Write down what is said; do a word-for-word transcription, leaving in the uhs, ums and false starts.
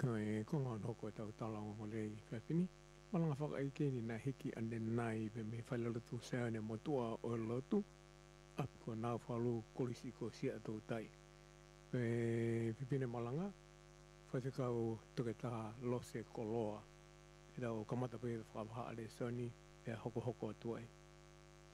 Ka e konga no ko tau talango mo lei whapini. Malanga whakaike ni na hiki ane nai pe me whailalotu sea ne motua o lotu. Ap ko nā whalu kolisi ko sia tau tai. Pe pipine malanga, whaitekau toke taha lose koloa. E tau kamata pe whakapaha ale soni e hoko hoko atuai.